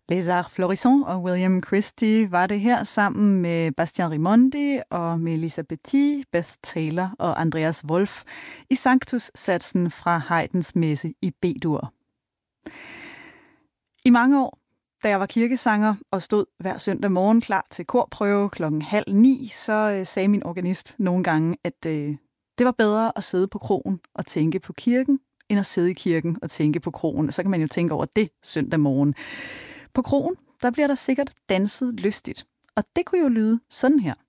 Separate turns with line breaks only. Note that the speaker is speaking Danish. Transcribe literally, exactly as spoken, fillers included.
Les Arts Florissants og William Christie var det her sammen med Bastien Rimondi og Melissa Petit, Beth Taylor og Andreas Wolf i Sanctus-satsen fra Haydns messe i B-dur. I mange år, da jeg var kirkesanger og stod hver søndag morgen klar til korprøve klokken halv ni, så øh, sagde min organist nogle gange, at øh, det var bedre at sidde på kroen og tænke på kirken, end at sidde i kirken og tænke på kroen. Så kan man jo tænke over det søndag morgen. På kroen, der bliver der sikkert danset lystigt, og det kunne jo lyde sådan her.